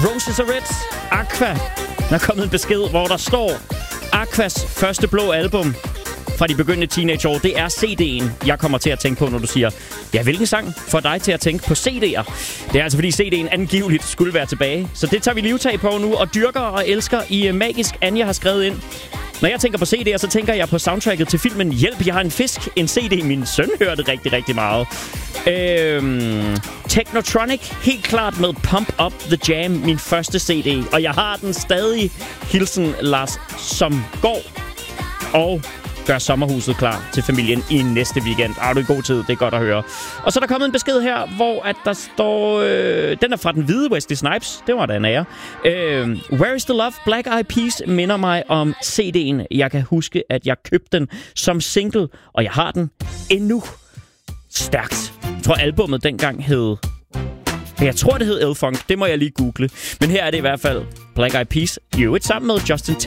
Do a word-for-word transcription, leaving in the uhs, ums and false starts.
Roses are Red, Aqua. Der er kommet en besked, hvor der står: Aquas første blå album fra de begyndende teenageår, det er C D'en, jeg kommer til at tænke på, når du siger, ja, hvilken sang får dig til at tænke på C D'er? Det er altså, fordi C D'en angiveligt skulle være tilbage. Så det tager vi livtag på nu, og dyrker og elsker i Magisk. Anja har skrevet ind: når jeg tænker på C D'er, så tænker jeg på soundtracket til filmen Hjælp, jeg har en fisk. En C D, min søn hørte rigtig, rigtig meget. Øhm, Technotronic, helt klart med Pump Up The Jam, min første C D. Og jeg har den stadig. Hilsen Lars, som går og gør sommerhuset klar til familien i næste weekend. Ah, du er i god tid, det er godt at høre. Og så er der kommet en besked her, hvor at der står... Øh, den er fra den hvide Wesley Snipes. Det var da en ære. Øh, Where is the Love? Black Eyed Peas minder mig om C D'en. Jeg kan huske, at jeg købte den som single, og jeg har den endnu. Stærkt. Jeg tror, albummet dengang hed... Jeg tror, det hed L-Funk. Det må jeg lige google. Men her er det i hvert fald Black Eyed Peas. Jo, et sammen med Justin